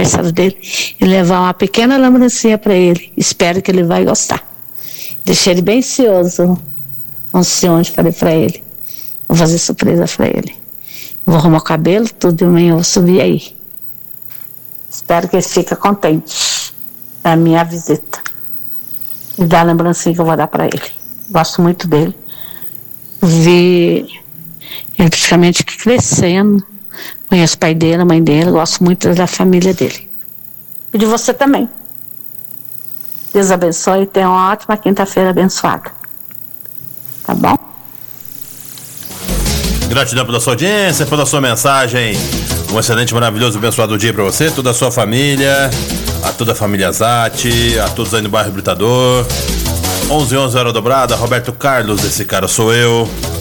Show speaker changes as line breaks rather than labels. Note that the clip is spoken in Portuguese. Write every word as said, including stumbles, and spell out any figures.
aniversário dele e levar uma pequena lembrancinha para ele. Espero que ele vai gostar. Deixei ele bem ansioso. Ansioso, falei para ele. Vou fazer surpresa para ele. Vou arrumar o cabelo, tudo de manhã eu vou subir aí. Espero que ele fique contente da minha visita. E da lembrancinha que eu vou dar para ele. Gosto muito dele. Vi ele praticamente crescendo. Conheço o pai dele, a mãe dele. Gosto muito da família dele. E de você também. Deus abençoe e tenha uma ótima quinta-feira abençoada. Tá bom?
Gratidão pela sua audiência, pela sua mensagem. Um excelente, maravilhoso, abençoado dia para você, toda a sua família, a toda a família Zatti, a todos aí no bairro Britador. onze onze Hora Dobrada, Roberto Carlos, esse cara sou eu.